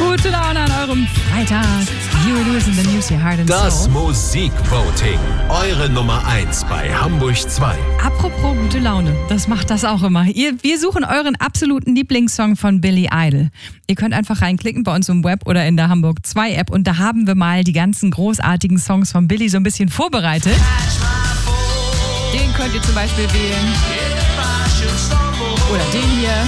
Gute Laune an eurem Freitag. Huey Lewis in the News, hier Hard and Das Soul. Musikvoting. Eure Nummer 1 bei Hamburg 2. Apropos gute Laune, das macht das auch immer. Wir suchen euren absoluten Lieblingssong von Billy Idol. Ihr könnt einfach reinklicken bei uns im Web oder in der Hamburg 2 App und da haben wir mal die ganzen großartigen Songs von Billy so ein bisschen vorbereitet. Den könnt ihr zum Beispiel wählen. Oder den hier.